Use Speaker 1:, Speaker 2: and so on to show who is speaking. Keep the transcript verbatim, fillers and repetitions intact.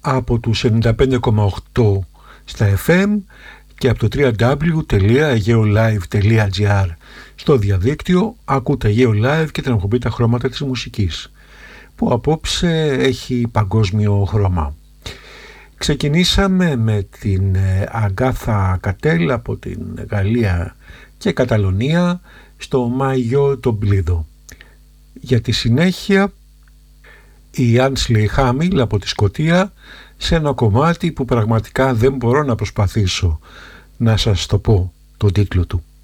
Speaker 1: από τους ενενήντα πέντε κόμμα οκτώ στα εφ εμ και από το double-u double-u double-u τελεία aeolive τελεία gr στο διαδίκτυο. Ακούτε Aegeo Live και την εκπομπή Τα Χρώματα της Μουσικής, που απόψε έχει παγκόσμιο χρώμα. Ξεκινήσαμε με την Αγκάθα Κατέλ από την Γαλλία και Καταλωνία στο Μάγιο τον Πλίδο. Για τη συνέχεια η Άνσλι Χάμιλ από τη Σκωτία σε ένα κομμάτι που πραγματικά δεν μπορώ να προσπαθήσω να σας το πω τον τίτλο του.